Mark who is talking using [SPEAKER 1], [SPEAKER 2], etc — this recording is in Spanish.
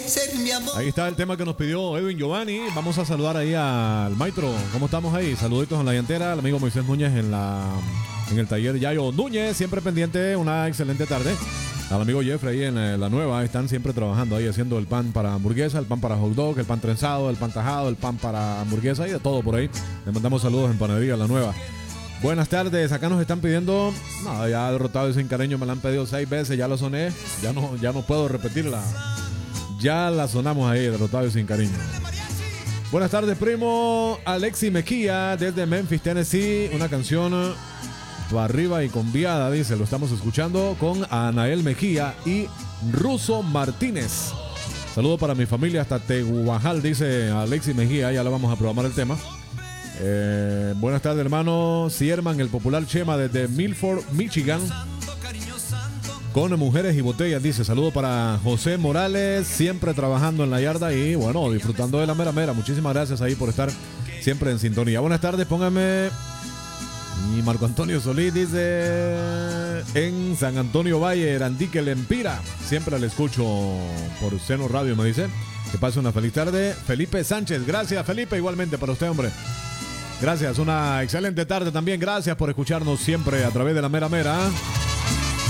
[SPEAKER 1] ser mi amor.
[SPEAKER 2] Ahí está el tema que nos pidió Edwin Giovanni. Vamos a saludar ahí al maestro. ¿Cómo estamos ahí? Saluditos en la llantera. Al amigo Moisés Núñez en el taller Yayo Núñez. Siempre pendiente. Una excelente tarde. Al amigo Jeffrey ahí en la nueva. Están siempre trabajando ahí haciendo el pan para hamburguesa, el pan para hot dog, el pan trenzado, el pan tajado, el pan para hamburguesa y de todo por ahí. Le mandamos saludos en Panadería La Nueva. Buenas tardes, acá nos están pidiendo. No, ya Derrotado y Sin Cariño me la han pedido 6 veces, ya la soné. Ya no puedo repetirla. Ya la sonamos ahí, Derrotado y Sin Cariño. Buenas tardes, primo. Alexi Mejía desde Memphis, Tennessee. Una canción para arriba y conviada, dice. Lo estamos escuchando con Anael Mejía y Ruso Martínez. Saludo para mi familia hasta Teguajal, dice Alexi Mejía. Ya le vamos a programar el tema. Buenas tardes, hermano Sierman, el popular Chema desde Milford, Michigan, con mujeres y botellas, dice. Saludo para José Morales, siempre trabajando en la yarda y bueno, disfrutando de la mera mera. Muchísimas gracias ahí por estar siempre en sintonía. Buenas tardes, póngame. Y Marco Antonio Solís dice en San Antonio Valle, Erandique Lempira. Siempre le escucho por Seno Radio, me dice. Que pase una feliz tarde. Felipe Sánchez, gracias Felipe, igualmente para usted, hombre. Gracias, una excelente tarde también. Gracias por escucharnos siempre a través de la mera mera.